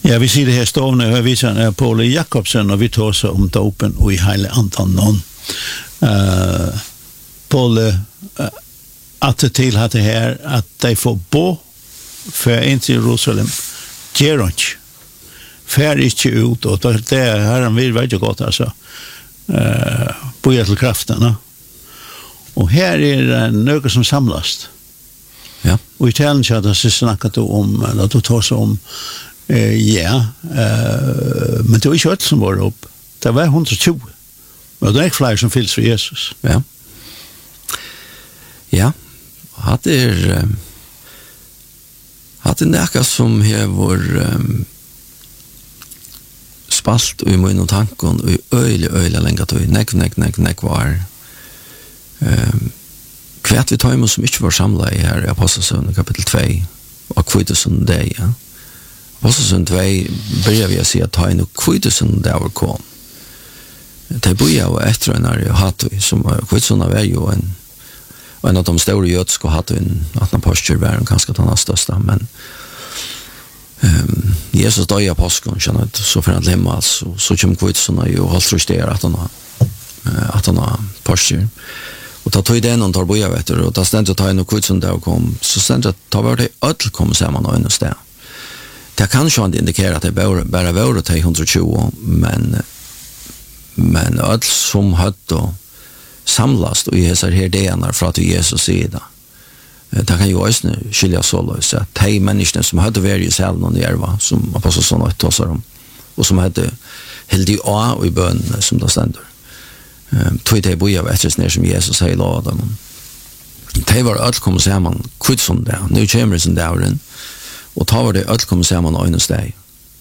Ja, vi ser det här stående och vi ser Paul Jakobsen och vi tar så om dopen och i hela antal någon. Paul att det till att det här att de får bo för in till Jerusalem. Geront. Fär inte ut och det här han vill väldigt gott alltså. Boja till krafterna. Och här är något som samlas. Ja. Och i talen så att det snackat om eller då tar så om men det var inte allt som var upp. Det var 120. Men det är fler som fylls för Jesus. Ja. Ja. Hade näka som här var spalt i min tankon och i öjla länge då nek var kvärt vi tar som inte var samla i här i Apostlagärningarna kapitel 2 och kvittelsen det ja. Apostlagärningarna 2 börjar vi att se att ta in och kvittelsen där var kom. Det börjar och efter en är hatt som kvittelsen är ju en av de stora jötska hatt en att när postur var ganska den största men Jesus dog i påsken känner så för att lämna alltså så kom kvittelsen ju hållt justera att han har postur. Och ta tog den och tar boja vet du och ta ständigt ta in och kvittelsen där kom så ständigt ta var det öll kom samman och en där. Det kan ju inte indikera att det bara var det 120 men öll som hade samlast och i dessa här delarna för att Jesus sida. Det kan ju också skilja så så att de människorna som hade varit i salen och nerva som aposteln och tossar dem och som hade held i a och i bön som det ständer. Tog det boja vet när som Jesus säger låt dem. Det var allt kommer samman kvitt som där. Nu kommer det där och tar var det allt kommer samman och en steg.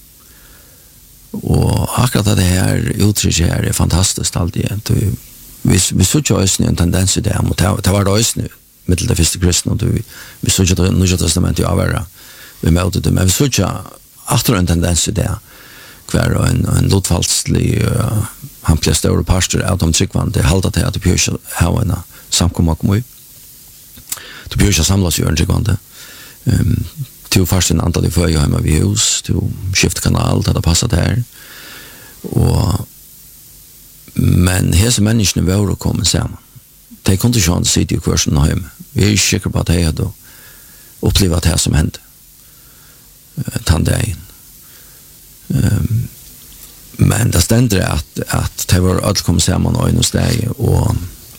Och akkurat det här uttrycket här är fantastiskt alltid. Vi såg ju en tendens där mot det var det nu mitt det första kristna och vi såg det nya testamentet i avera. Vi mötte det men vi såg efter en tendens där kvar en lotfalslig han blev stor pastor av de tryckvande halta till att det björs ha en samkomma kommun. Det björs samlas ju en tryckvande. Till först en antal för jag hemma vid hus till skiftkanal där det passade här. Och men hese människorna var att komma samman. De kunde inte se sitta i kursen hem. Vi är säkra på att de hade upplevt det som hände. Tandagen. Men det ständer att det var allt kom samman och en steg och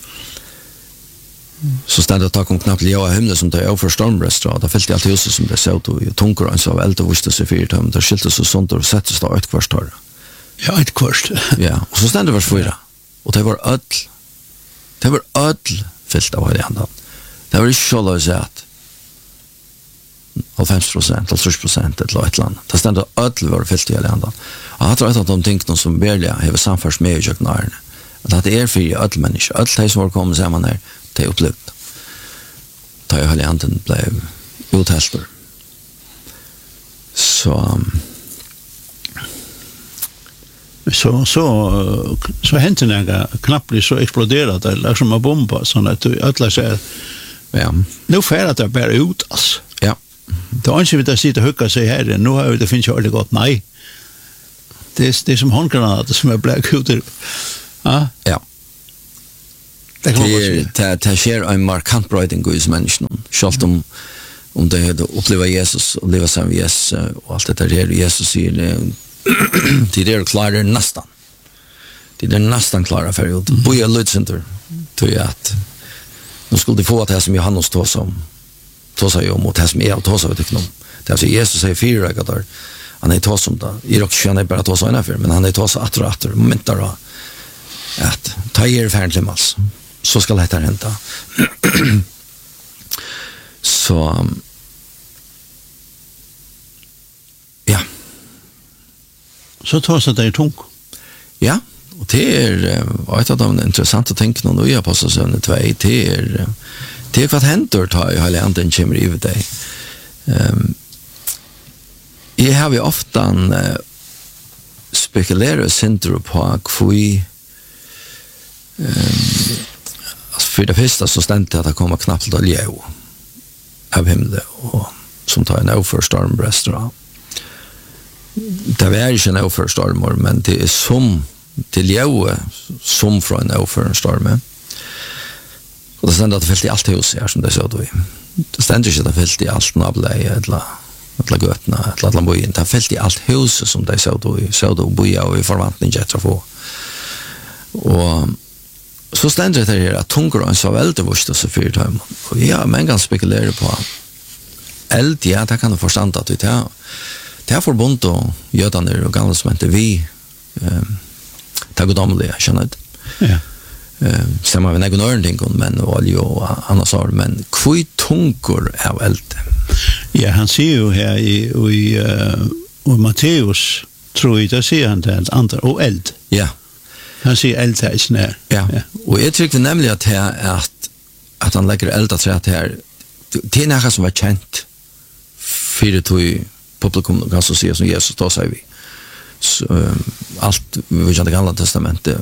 så ständer att ta kom knappt jag hemma som det är för stormrestaurang där fällt allt huset som det såg och tunkor och så eld och visste sig för dem där skilte så sånt och sätter stå ett kvartal. Ja, ett kvartal. Ja, och så ständer vers 4 och det var öll fällt av det andra. Det var ju så att 50%, 30% eller ett land. Det ständer öll var fällt i det andra. Och jag tror att de tänkte som verkligen har samfärs med i köknaren. Att det är för öll människor. Öll de som har kommit samman här, det är upplevt. Da jag höll i anden blev uthälstor. Så hände det knappt så exploderat eller som en bomba så att alla säger ja. Nu färd det bara ut alltså. Ja. Det är inte vi där sitter högga sig här nu har det finns ju aldrig gått nej. Det är som handgranater som är black ut. Ja. Ja. Det sker en markant bröjning hos människorna. Självt om det hade upplevt Jesus och leva som Jesus och allt det där Jesus säger det är klara nästan. Det är nästan klara för att boja lutcenter tror jag att nu skulle de få att det som Johannes tåsar ju om och det som är tåsar vet inte. Det alltså Jesus säger fyra gånger han är tås om det. I rock känner bara tåsar ena för men han är tåsar att momentar att ta er färdigt alltså. Så ska det här hända. Så ja. Så tar sig det tung. Ja, och det är ett av de intressanta tänken nu i Apostlagärningarna 2. Det är vad händer tar ju hela anden kommer i dig. Jag har ju ofta spekulerat center på kvui för det första så ständigt att det kommer knappt att leva av himlen och som tar en över stormrestaurang. det var ikke en overstormer, men det som til Jøe som fra en overstormer. Og det stender at det fyllt i alt hus her, som det så då. Det stender ikke at det fyllt i alt nableie, eller gøtene, eller bojen. Det fyllt i alt huset som det så då. Så då boja og i forvantning etter å få. Og så stender det her at tungrøn så veldig vurst og så fyrt høy. Og ja, men kan spekulere på eld, ja, det kan du forstå at det er forbundet og jødene og gamle som heter vi det er godomlige, skjønner du? Ja. Stemmer vi nekken ørenting, men olje og annars år, men hvor tungur av eld? Ja, han sier jo her i Matteus, tror jeg, der sier han det andre, og eld. Ja. Han sier eld her i snær. Ja, og jeg tror nemlig at han legger eld at her, det er noe som var kjent fyrir tog publikum kan så si som Jesus, da sier vi. Så, alt, vi kjenner gamla testamentet,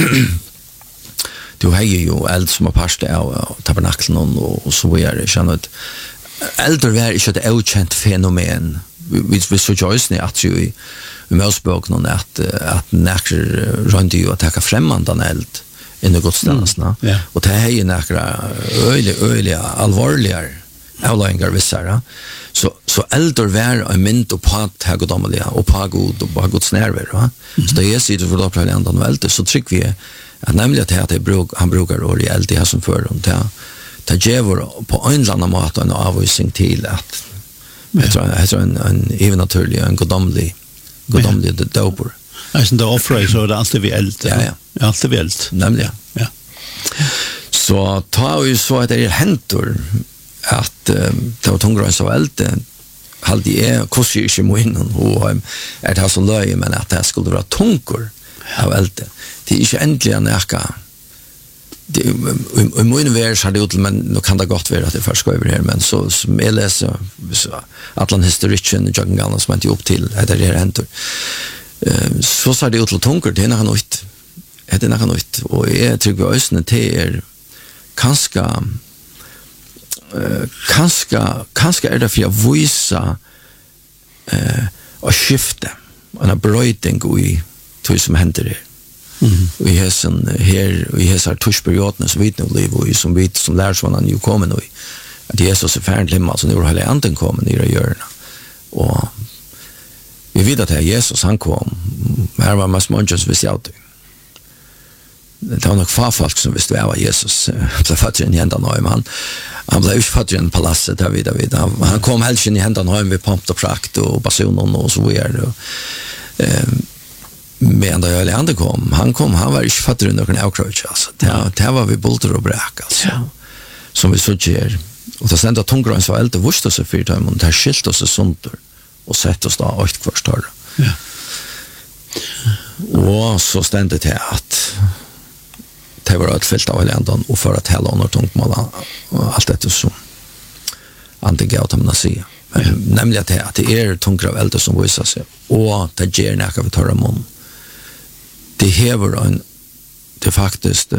du har jo eld som er parste av tabernaklen og så videre, skjønner du. Elder var ikke et avkjent fenomen. Vi så joisne at jo i møsbøkene at nekker rønte jo å takke fremmandan eld inn i godstjenestene. Og det er jo nekker øyelig alvorligere avløyngar vissere. Så elder var en mynd og på det godommelige, og på god og på gods nærvær. Så da jeg sier for å prøve andan og eld, så trykker vi at nemlig at han brukar år i eld i hans som før om det. Det gjør på en eller annen måte en avvisning til at jeg tror en even naturlig, en godomlig døper. Det offrer så det er alltid vi eld. Ja. Alltid vi eld. Nemlig. Ja. Så tar vi så at det er hentor at det var tungrøn så eld, halde jeg kurser ikke må innom, og det så løy, men at det skulle være tungur av eld. Det er ikke endelig en eka. I min vær så det ut, men nå kan det godt være at det først går over her, men så som jeg leser Atlan Historikken, Jørgen Gallen, som ikke opp til etter det her hentor, så ser det ut til tungur, det er noe nytt. Det er noe nytt, og jeg tror vi øsene til kanskje er det for å vise og skifte en brøyding i det som hender her. Og i hesar tushperiodene som vi nå lever i, som lærersvannen jo kommer nå i, at Jesus er ferdig himmel, så nå er hele anden kommet nere i hjørnet. Og vi vet at Jesus han kom, her var masse mennesker som visste alt. Det var nok farfolk som visste hva Jesus ble fatt inn i hendene av ham. Han ble ikke fatt inn i palasset, han kom helst inn i hendene av ham ved pompt og prakt og basunen og så videre. Men da jeg andre kom, han var ikke fatt inn i noen avkrøyt. Det var vi bulter og bræk, som vi så gjør. Og det stendte at tungrøn så eldre vurste seg fyrt ham, og det skilte oss sunter og sett oss da økt for større. Ja. Og så stendte det at det var et fyllt av elendan og for at hele under tungmål og alt dette som andre gav til å si. Nemlig at det er tungre av eldre som viser seg, og det gjør nækka vi tar av munn. Det hever det er faktisk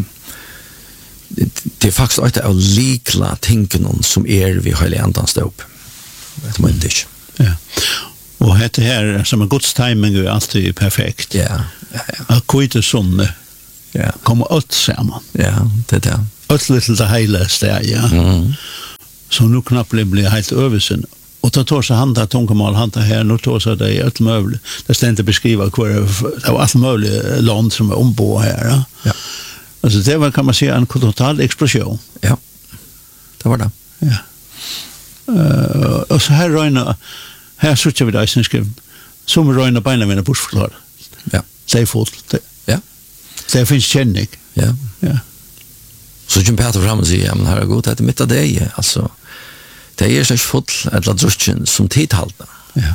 et av likla tingene som vi har elendan stå opp. Det må ikke. Ja. Og dette her som er Guds timing er alltid perfekt. Ja. At kvite sånne kommer alt sammen. Ja, det er det. Alt litt det hele sted, ja. Så nå knapt blir helt øvelsen. Og da tar seg han der tungemål, han der her, nå tar seg det i alt mulig. Det står ikke beskrivet hva det var alt mulig land som er ombå her. Ja. Altså det var, kan man si, en total eksplosjon. Ja, det var det. Ja. Og så her røyner, her sørger vi det, som røyner beina mine bortforklare. Ja. Det er fullt. Ja. Det finnes kjenning. Ja. Ja. Så kommer Peter fram og sier, ja, men her er godt, det er mitt av deg, altså. Det er ikke full et eller drusjen som tidhalte. Ja.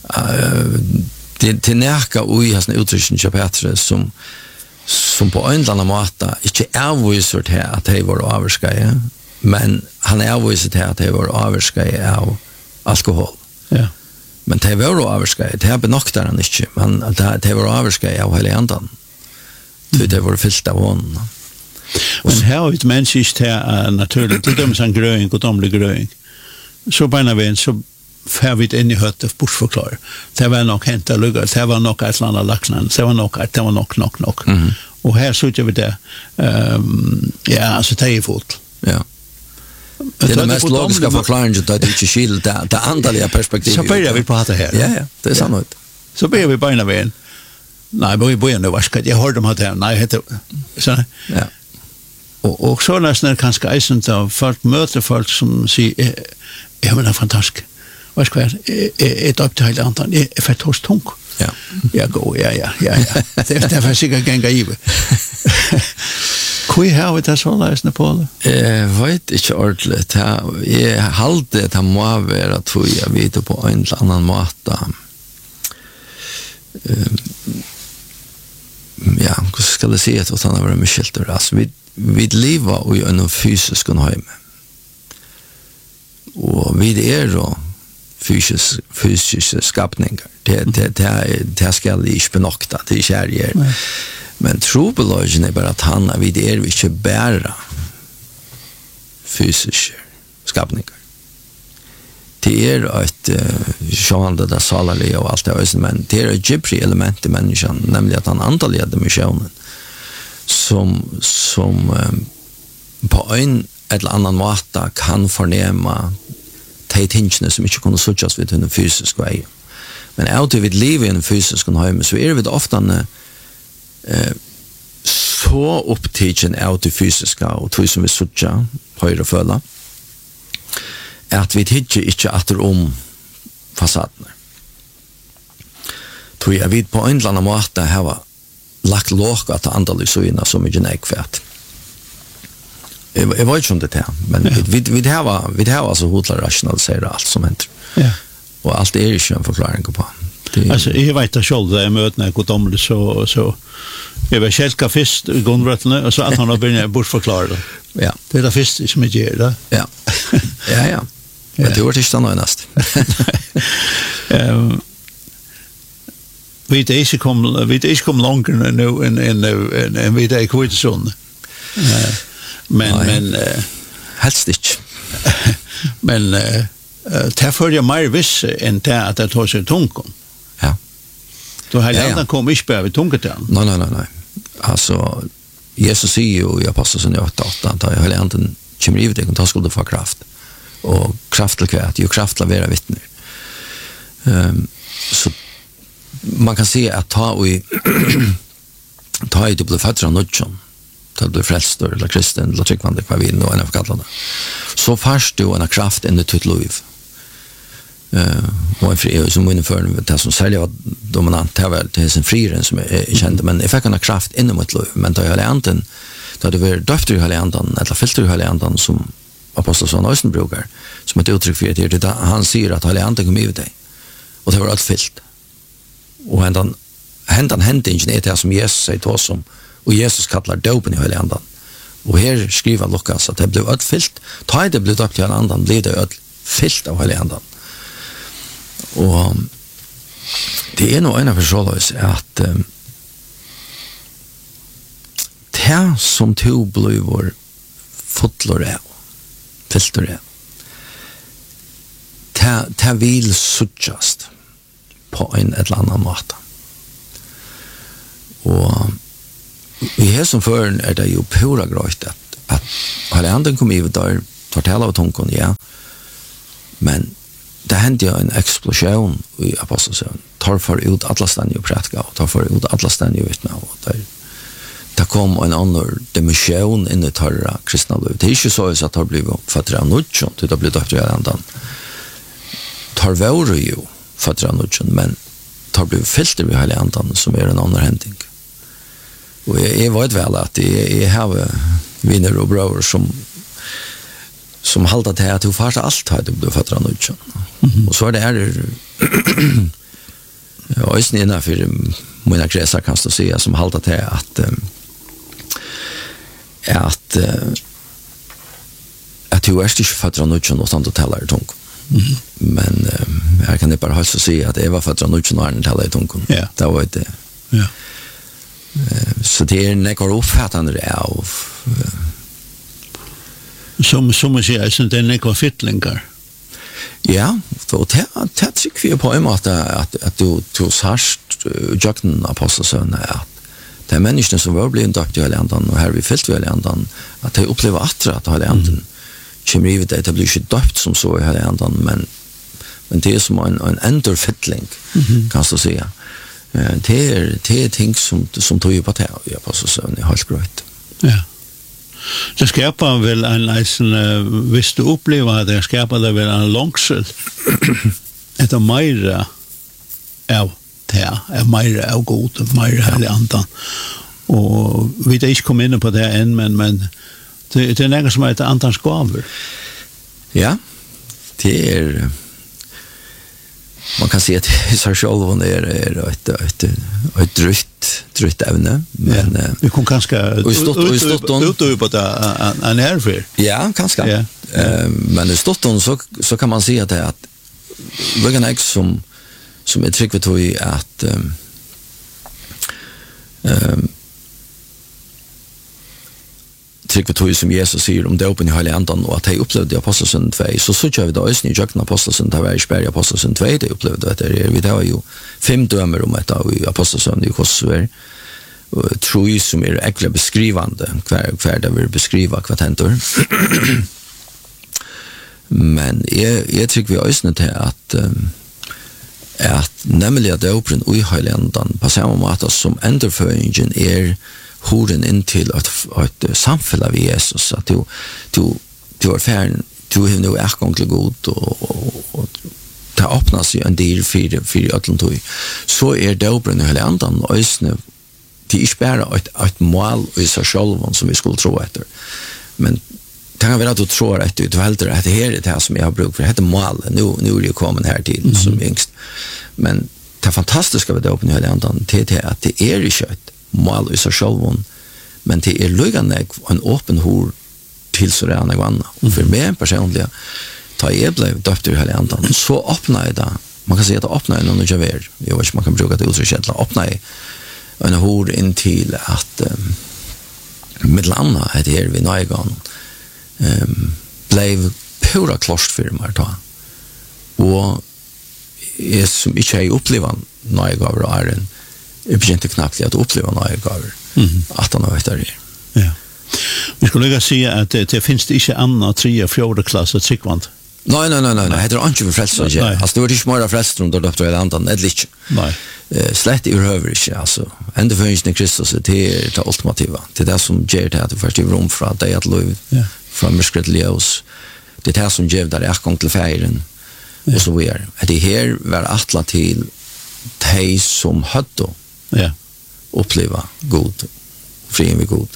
Det nærker ui hans uttrykken til Peter som på en eller annen måte ikke avviser til at de var avvarskede, men han avviser til at de var avvarskede av alkohol. Ja. Men de var avvarskede, det benokter han ikke, men de var avvarskede av hele andan. Det var fyllt av hånden. Men her har vi et menneske til naturlig, til dem som grøying, godomlig grøying. Så beina vi en, så färdigt in i höttet bursförklar. Det var nog hänt att lugga. Det var nog ett land laxnan. Det var nog. Och här såg vi det. Ja, alltså det är fot. Ja. Det är den mest logiska förklaringen att det inte skil det andliga perspektivet. Så börjar vi prata här. Ja, det är sant. Så börjar vi bara med en. Nej, börjar nu vaska. Jag hörde dem att det. Nej, heter så. Ja. Och så nästan kanske isen då folk möter folk som säger jag menar fantastiskt. Vad ska jag ett upp till antal är för torst tung. Ja. Jag går ja. Det är för sig gänga i. Kui har det så läsna på? Vet inte ordentligt. Jag hållde det må vara tror jag vet på en annan måte. Ja, hur ska det se ut att han var mycket alltså vi lever i en fysisk hem. Och vi är då fysiska skapningar. Det ska vi inte benokta, det är kärlek. Men trobelagen är bara att han är vi inte bara fysiska skapningar. Det är ett sjående där salaliga och allt det men det är ett gypsy element i människan, nämligen att han antaliga dimensionen som på en eller annan måte kan förnäma de tingene som inte kunne suttes vid en fysisk vei. Men alltid vid liv i en fysisk heim, så er vi ofte så opptidgen av det fysiske og tog som vi sutter, høyre og føler, at vi ikke atter om fasadene. Tog jeg vid på en eller annen måte har lagt låg at andre lysøyene som ikke nekvært. Jag vet inte om det här, men vi har alltså hotlar rationalisera allt som händer. Ja. Och allt är ju en förklaring på. Alltså, jag vet att själv där jag möter när jag gått om det så jag var kälka först i grundrötterna och så att han har börjat bortförklara det. Ja. Det är det först som jag gör det. Ja. Ja. Men det var inte nöjnast. Vi är inte kom långt nu än vi är kvittesund. Men helst inte. Men det följer mer viss än det att det tar sig tungan. Ja. Då har jag kom inte bara vid tungan. Nej. Alltså Jesus säger ju i Apostlagärningarna 8:8 att jag har inte kommer i det och skulle få kraft. Och kraft till kvät, ju kraft till vara vittne. Så man kan se att ta i det blir fötter av nödjon. Till du frälst eller kristen eller tryckvande vad vi nu än har kallat det. Så först du en kraft in i ditt liv. Och en fri som inför det som säljer var dominant det är sin friren som är känd men jag fick en kraft in i mitt liv men då jag anten då det var döfter i andan eller filter i andan som aposteln Östen brukar som ett uttryck för det han säger att andan kommer i dig och det var allt fyllt och händan inte är det som Jesus säger till oss som och Jesus kallar dopen i hela andan. Och här skriver Lukas att det blev ödfyllt. Ta det blev döpt till andan blev det ödfyllt av hela andan. Och det är nog en av förståelse att det som tog blev fotlor filter det vill suttjast på en eller annan måte. Och i hesson förn är det ju pura gröjt att hela anden kom i där fortälla av tonkon, ja. Men det hände ju en explosion i apostelsen. Tar för ut alla ständiga prätka och tar för ut alla ständiga vittna. Och där kom en annan dimension in i torra kristna liv. Det är inte så att det har blivit fattiga nudjon, det har blivit döpta andan. Tar vore ju fattiga nudjon, men tar blivit filter vid hela andan som är en annan händning. Och jag vet väl att jag har vänner och bröder som haltar till att du fast allt har du fattar nu inte. Och så är det jag är snälla för mina kretsar kan du se som haltar till att du är inte fattar nu inte och sånt att tala i tung. Men jag kan inte bara så säga att jag var fattar nu inte när den talar i tung. Ja. Det var det. Ja. Så det är en ekor uppfattande av som man säger, det är en ekor fittlingar. Ja, och det tycker vi på en måte att du särskilt jöknen apostelsönen är att det är människorna som var blivit döpt i Hellandan och här vi fyllt i Hellandan att de upplever att Hellandan kommer i det blir inte döpt som så i Hellandan men det är som en endorfyttling kan du säga. Det är ting som tog ju på det i apostelsönen i helt grönt. Ja. Det skapar väl en hvis du upplever det skapar det väl en långsel ett mer av det är mer av god mer helig andan och vi det inte kommer in på det än men det är något som heter andans gåvor. Ja, det är man kan säga att så själv är ett drygt ämne men vi kan kanske ut på det en härför. Ja, kanske. Men i Stotton så kan man se att det att vilken ex som är tryggvet i att tryggvet som Jesus säger om dåpen i hela andan och att de upplevde i Apostelsönden 2 så gör vi det också i jökna Apostelsönden där vi spär i Apostelsönden 2 det upplevde att vi har ju 5 dömer om att i Apostelsönden i Kosovo tror ju som är äckliga beskrivande kvar där vi beskriva kvartentor men jag tycker vi också till att nämligen att dåpen i hela andan på samma måte som endorföringen horen in till att samfälla vi Jesus att du är färd du har nu ergång till god och ta öppna sig en del för Atlantoy så är dåpen hela andan och ösne det är bara ett mål i sig själv som vi skulle tro efter men det kan vara att du tror att du välter att det här är det som jag har bruk för det heter mål nu är det kommit här till som yngst men det fantastiska med dåpen hela andan det är att det är i kött mål i sig själv men det är lugande en öppen hår till så det andra vann och för mig personligen ta jag blev döpt i hela andan så öppnar jag det man kan säga att öppnar någon och jag vet inte man kan bruka det uttrycket öppnar en hår in till att med landa är det vi nöjgan blev pura klostfirmar då och är som inte är upplevan nöjgaver och är en jag begynte knappt att uppleva några gånger att han har varit där. Ja. Vi skulle lägga säga att det finns det inte andra 3 och 4 klasser tryggvant. Nej. Det heter inte för frälsning. Alltså det var inte mer frälsning då döpte hela andan. Det inte. Nej. Slett i över inte. Alltså ända för i Kristus det är det ultimativa. Det är det som ger det att du först i rum från att det att liv från mörkret ljus. Det är det som ger där är gång till färden. Och så vidare. Det här var attla till de som hade uppleva god fri med god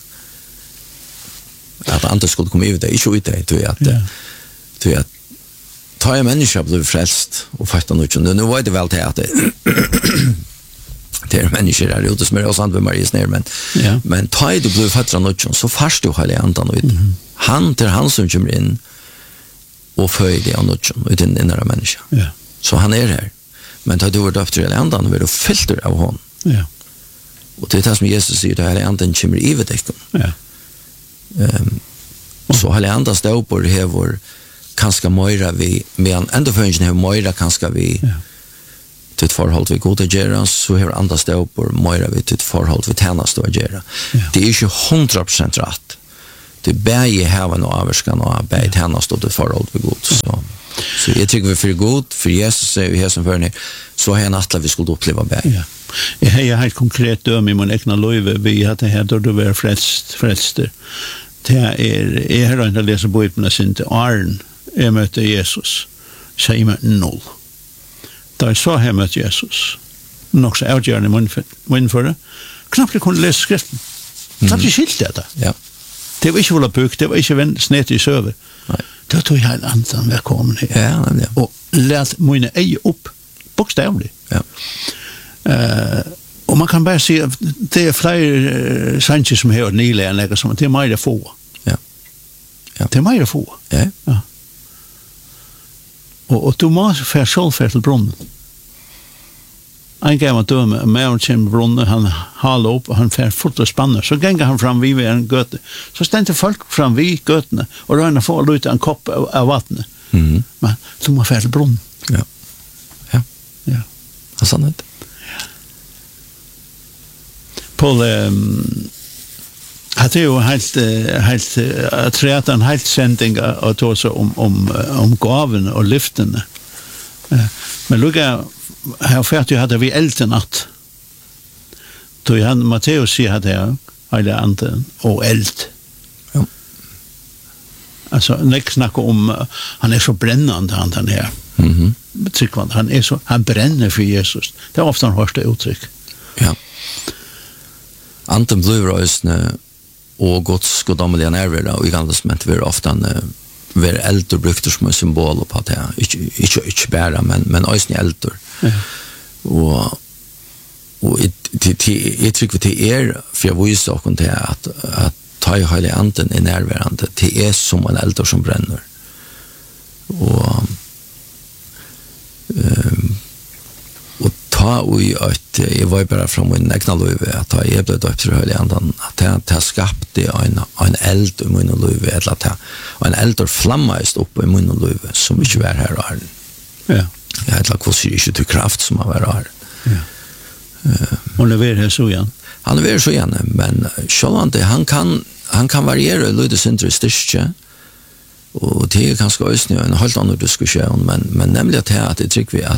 att andra skulle komma ut det inte ut det till att ta en människa blir frälst och fatta något nu var det väl till att det är människor där ute som är oss med Marias ner men ta det blir fatta något så fast du hela andan ut han till han som kommer in och föder det något ut den inre människa så han är här men tar du döpt i hela andan och är filter av hon och det är det som Jesus säger att hela andan kommer i vet så hela andan står på det här vår kanske möjra vi men ändå för ingen möjra kanske vi till ett förhåll vi går till göra så har andra står på möjra vi till ett förhåll vi tjänas då göra det är ju 100% rätt det bäge här och avskan och bäge tjänas då till förhåll vi går så jag tycker vi för god för Jesus säger här som för ni så har nattla vi skulle uppleva bäge Jag har ett konkret döme i min egna löjve vi hade här då du var frälster det är jag har inte läst Bibeln sin till Arn jag mötte Jesus säger mig 0 då jag så här mötte Jesus nog så avgörande mun för det knappt kunde läsa skriften knappt skilt det ja det var inte vola bok det var inte snett i server då tog jag en annan välkommen ja och lät mina ej upp bokstavligt och man kan bara se det är fler Sanchez som har nyligen eller som det är mer få. Ja. Det är mer få. Ja. Och du måste för själv till brunnen. En gång var döme med en brunnen han hal upp och han fär fort och spannar så gänger han fram vid en göte. Så ständte folk fram vid götene och röna få ut en kopp av vatten. Mhm. Men du må fære til brunn. Ja. Ja. Ja. Det er sant. Paul, det er jo helt treat en helt sending og tog så om gavene og lyftene. Men lukka, her fært jo hadde vi elden at tog han, Matteus sier at her, hele anden og eld. Ja. Altså, nek snakker om, han er så brennende han her. Mhm. Tryggvand, han brenner for Jesus. Det er ofte han hørste uttrykk. Ja. Anten blir røysene og Guds goddommelige nærvære og i gamle testament vil ofte være eldre brukt som en symbol på det. Ikke bare, men også eldre. Ja. Og jeg tror til for jeg viser dere til at ta i hele anden er nærværende. Det som en eldre som brenner. Og ta ui at jeg var bare fra min egna løyve at jeg ble døpt til høylig andan at jeg skapte en eld i min løyve eller at en eld flammeist opp i min løyve som ikke var her og her. Ja. Jeg vet ikke hvordan ikke til kraft som har vært her. Ja. Og leverer her så igjen. Han leverer så igjen, men sjålande, han kan variere løyde sindre styrke og det er kanskje også en helt annen diskusjon, men nemlig at jeg trykker vi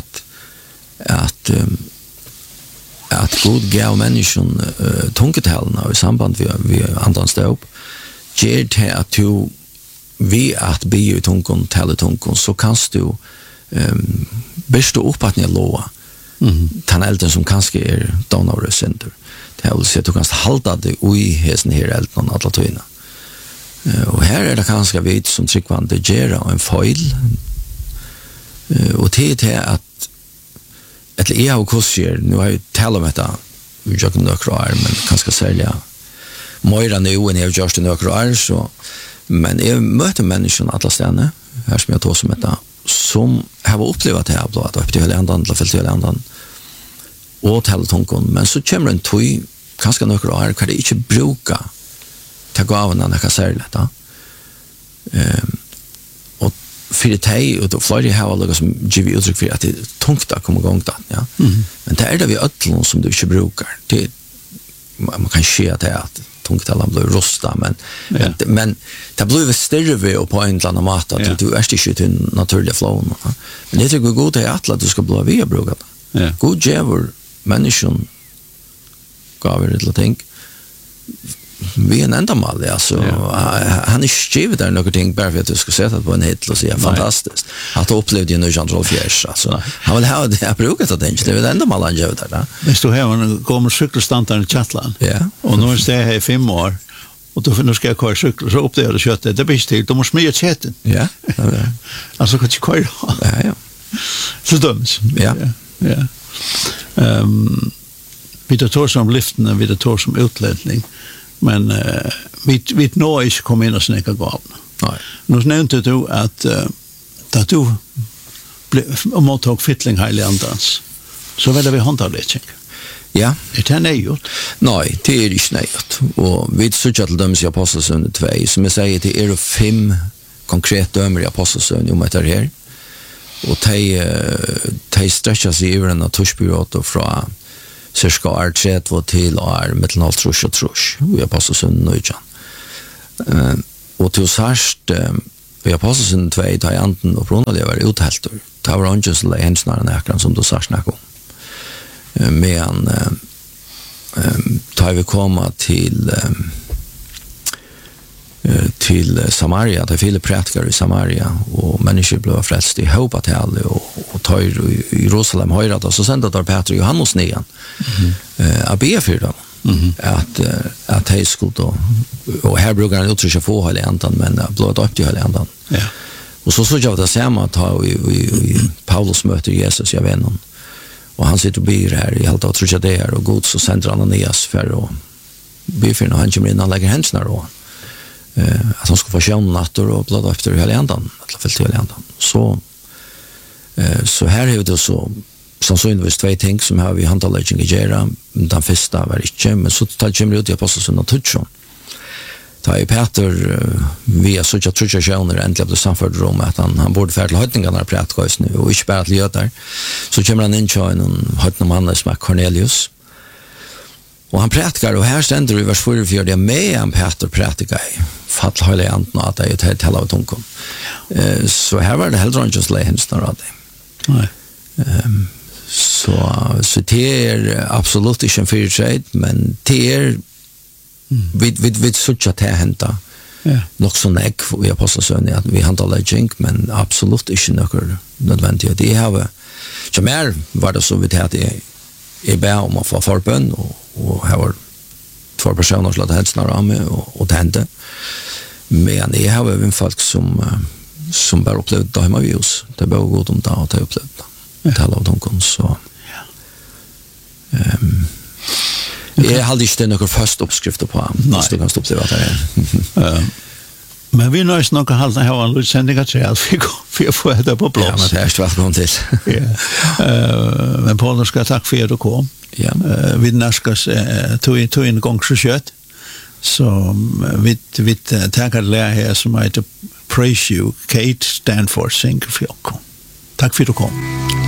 at Gud gav mennesken tungetallene i samband med andans ståp gjør til at du ved at be i tungen, tale tungen, så kan du bestå opp at ni lova den elden som kanskje er donavre synder. Det vil si at du kan halda det ui hesen her elden og alle tøyene. Og her er det kanskje vidt som tryggvande gjør en feil og til at eller jeg har kurser, nu har jeg talt om dette vi gjør ikke nøkker år, men kanskje særlig mer enn enn jeg har gjort nøkker år, men jeg møter mennesker alle stedene, her som jeg tar som dette, som har opplevd det her, at opp til hele andan, eller fyllt til hele andan, og tale tungen, men så kommer en tøy, kanskje nøkker år, kan det ikke bruke til gavene når jeg særlig dette. For det og flere har noe som giver uttrykk for at det er tungt å komme i gang da, ja. Men det er det vi ødelen som du ikke bruker. Man kan se at det er at tungtalen blir rustet, men det blir større ved på en eller annen måte, at du er ikke til naturlige flowen. Men jeg tror god er at du skal bli ved å bruke det. God gjør mennesken gaver et eller ting, vi er en enda mal, altså. Han er skrivet der noen ting bare for at du skal sette på en hittel og si fantastisk. At du opplevde i 1924, altså. Han vil ha det jeg bruker til det, det er enda mal han gjør der. Hvis du har en gammel sykkelstandard i Kjattland, og nå er det her i 5 år, og du finner skal jeg køre sykler, så opplever du kjøttet, det blir ikke til, du må smyge kjeten. Ja, altså kan du ikke køre. Ja. Så dømes. Ja. Vi tar som lyftene, vi tar som utledning, men vi nå ikke kom inn og snekka gavene. Nei. Nå nevnte du at da du måttok fytling heilig andans, så ville vi håndavletting. Ja. Er det nøyot? Nei, det er ikke nøyot. Og vi sørger til dømes i Apostelsøvne 2, som jeg sier, det er 5 konkret dømer i Apostelsøvne om etter her, og de stretcher seg i en av tursbyråter fra cirka år 30 til år mittelnal trus og trus i Apostelsøvne 9. Og til sørst i Apostelsøvne 2 da i anden og brunnelige var uthelter. Det var ikke så lenge hensnare nekran som du sørst snakker om. Men da vi komma til Samaria, det file prætkar i Samaria, og mennesker ble frelst i Håpatel, og tar i Jerusalem høyret, og så sendte der Peter Johannes nian, av B4, at de skulle, og her bruker han uttrykke få hele andan, men ble døpt i hele andan. Og så jeg det samme, ta i Paulus møter Jesus, jeg vet noen, og han sitter og byr her i alt av tror jeg det er, og god så sender Ananias for å byr for når han kommer inn, han legger hensene og at han skulle få sjøen natter og blad efter hele andan, eller fyllt hele andan. Så her er det så sannsynligvis 2 ting som har vi handlegging i gjøre, den første var ikke, men så tar det kommer ut i Apostelsøvne 12. Ta i Peter via sådja trutjationer äntligen blev samförd rum att han borde färd höjtningarna prätgås nu och inte bara till götar. Så kommer han in till en höjtning som är Cornelius. Och han prätkar och här ständer i vers 44 det med en Peter prätkar fall höjliga anten att det är ett helt hela av tunkom. Så här var det heller inte just lejens några av det. Nej. Så det är absolut inte en fyrträd men det är vi sådär att det hända nog så näck vi har passat så att vi handlar legend men absolut inte något nödvändigt det har som är var det så vi det att är bra om man får förbön och här var två personer som hade hälsat av mig och tände men det har vi folk som bara upplevt det hemma vid oss det var god om det att ha upplevt det alla av dem så jag hade inte några första uppskrifter på så du kan stå uppleva det men vi nöjs nog att hålla här en utsändning att säga att vi får det på plats. Ja, men det är välkommen till. Men Paul, ska tack för att du kom. Ja. Vi näskas tog en gång så kött. Så vi tackar det här som heter Praise You, Kate Stanford, sing för. Tack för att du kom.